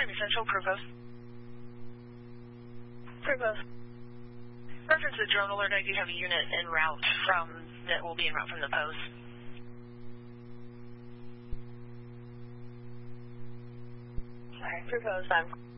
Miami Central, Provost. Provost. Reference the drone alert. I do have a unit en route that will be en route from the post. Alright, Provost, I'm